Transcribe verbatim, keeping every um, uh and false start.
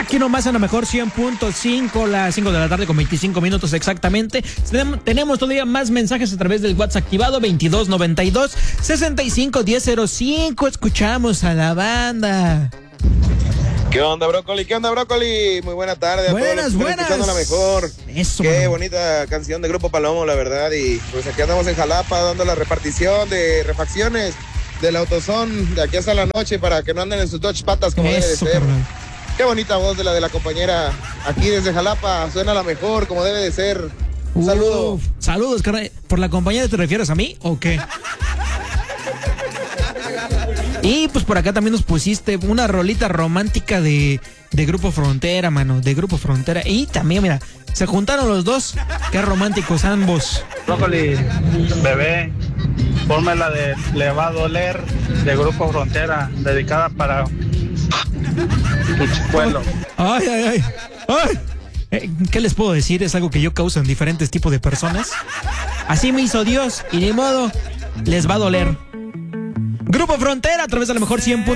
Aquí nomás a lo mejor cien punto cinco, las cinco de la tarde con veinticinco minutos exactamente. Tenemos, tenemos todavía más mensajes a través del WhatsApp activado veintidós noventa y dos, sesenta y cinco, diez cero cinco. Escuchamos a la banda. ¿Qué onda, Brócoli? ¿Qué onda, Brócoli? Muy buena tarde a buenas, todos los que buenas. están escuchando la mejor. Eso, Qué man. bonita canción de Grupo Palomo, la verdad. Y pues aquí andamos en Jalapa dando la repartición de refacciones del AutoZone de aquí hasta la noche para que no anden en sus dos patas como Eso, debe de ser. carnal. Qué bonita voz de la de la compañera aquí desde Jalapa. Suena la mejor como debe de ser. Un saludo. Uf, saludos, carnal. ¿Por la compañera te refieres a mí o qué? Y pues por acá también nos pusiste una rolita romántica de, de Grupo Frontera, mano, de Grupo Frontera. Y también, mira, se juntaron los dos. Qué románticos ambos. Brócoli, bebé, ponme la de Le va a doler de Grupo Frontera, dedicada para tu chicuelo. Ay, ay, ay. Ay. Eh, ¿Qué les puedo decir? Es algo que yo causo en diferentes tipos de personas. Así me hizo Dios y ni modo, les va a doler. Grupo Frontera a través de la mejor cien.